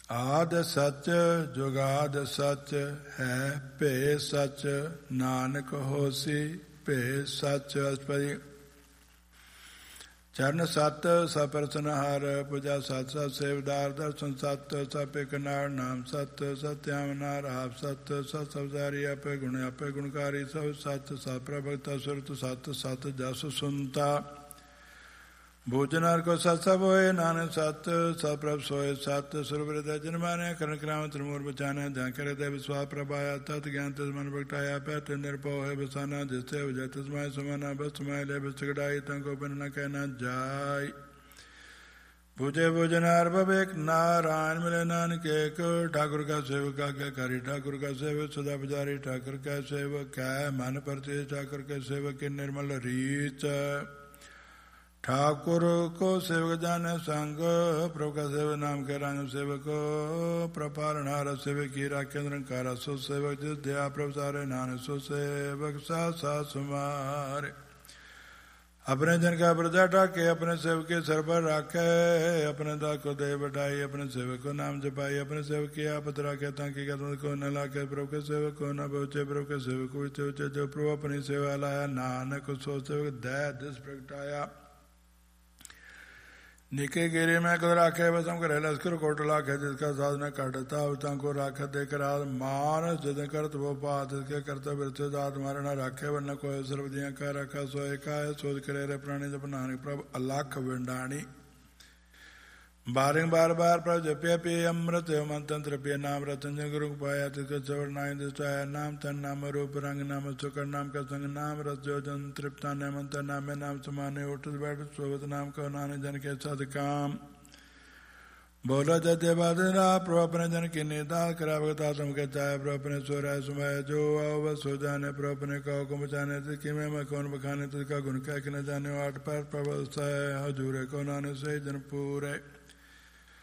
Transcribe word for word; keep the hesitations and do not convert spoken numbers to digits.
ਆਦਿ ਸੱਚ ਜੁਗਾਦ ਸੱਚ ਹੈ, ਭੇ ਸੱਚ ਨਾਨਕ ਹੋਸੀ ਭੇ ਸੱਚ। ਅਸਪਦੀ ਚਰਨ ਸਤ ਸਪਰਸਨ ਹਰ, ਪੂਜਾ ਸਤ ਸਤ ਸੇਵਦਾਰ, ਦਰਸ਼ਨ ਸਤ ਸਭ ਇਕ ਨਾਰ, ਨਾਮ ਸਤ ਸਤਿਆਮ ਨਾਰ, ਆਪ ਸਤ ਸਤ ਸਬਦਾਰੀ, ਆਪੇ ਗੁਣ ਆਪੇ ਗੁਣਕਾਰੀ, ਸਭ ਸਤ ਸਤ ਪ੍ਰਭਗਤਾ ਸੁਰਤ ਸਤ ਸਤ ਜਸ ਸੁਨਤਾ। ਭੋਜਨਾਰ ਕੋ ਸਤ ਸਭ ਹੋਏ, ਨਾਨਕ ਸਤ ਸਤ ਪ੍ਰਭ ਸੋਏ, ਸਤ ਸੁਰਬਿਰਦੈ ਜਨ ਮਾਨਿਆ, ਕਰਨ ਕਰਾਮ ਤ੍ਰਿਮੂਰ ਬਚਾਨਿਆ, ਜਾਂ ਕਰੇ ਤੇ ਵਿਸਵਾਸ ਪ੍ਰਭਾਇਆ, ਤਤ ਗਿਆਨ ਤਿਸ ਮਨ ਪ੍ਰਗਟਾਇਆ, ਪੈ ਤਿਨ ਨਿਰਭਉ ਹੈ ਬਸਾਨਾ, ਜਿਸੇ ਵਿਜੈ ਤਿਸਮਾਇ ਸਮਾਨਾ, ਬਸ ਸਮਾਇ ਲੈ ਬਸ ਕਢਾਈ, ਤਾਂ ਕੋ ਬਿਨ ਨ ਕਹਿਣਾ ਜਾਇ। पूजे भोजनार भवेक नारायण मिले नानक एक, ठाकुर का सेवक आज्ञाकारी, ठाकुर का सेवक सदा पुजारी, ठाकुर का सेवक क्या मन परते, ठाकुर के सेवक की निर्मल रीत। ठाकुर को सेवक जाने संग, प्रभु का सेवक नाम के रंग, सेवक प्रपालनहार सेवक की राकेंद्र कार, सो सेवक जिस दया प्रभु सारे नानक, सो सेवक सा सा सुमारे। अपने जन का प्रजा ठाके, अपने सेवक के सर पर राखे, अपने दास को दे बैठाई, अपने सेवक को नाम जपाई, अपने सेवक की आपत राखे, ताकि कदम को न लाके, प्रभु के सेवक को न पहुँचे, प्रभु के सेवक को ऊंचे ऊंचे, जो प्रभु अपनी सेवा लाया, नानक सो सेवक दया दिस प्रगटाया। निके गिरे में कद राखे, बसम करे लश्कर कोट लाखे, जिसका साधना काटता उता को राखे, देकर आज मानस जिद करत वो पात, इसके कर्तव्य से दात मारना राखे, वरना कोई सर्वदिया का रखा, सो एकाय सोच करे रे प्राणी जप नानक प्रभु अलख विंडाणी। बारिंग बार बार प्रभु जप्य पिय अमृत मंत्र पिय नाम रतन गुरु पाया, तिसके चवर नाय दिशाया, नाम तन नाम रूप रंग नाम सुकर नाम का संग, नाम रस जो जन तृप्ता ने मंत्र नाम नाम समाने, उठ बैठ सोवत नाम को नानक जन के सद काम। बोला जते बादरा प्रभु अपने जन की निदान करा, भगता तुम के चाहे प्रभु अपने सोराय सुमाय, जो आओ बस हो जाने, प्रभु अपने कहो को बचाने, तिसकी में मैं कौन बखाने, तिसका गुण कह के न जाने, आठ पर प्रभु हजूरे को नानक से जन पूरे।